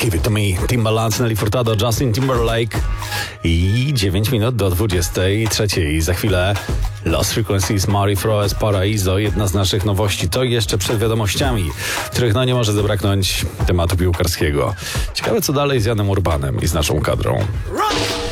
Give It To Me, Timbaland, Nelly Furtado, Justin Timberlake i 9 minut do 23. Za chwilę Lost Frequencies, Mari Froes, Paraiso, jedna z naszych nowości. To jeszcze przed wiadomościami, w których nie może zabraknąć tematu piłkarskiego. Ciekawe, co dalej z Janem Urbanem i z naszą kadrą.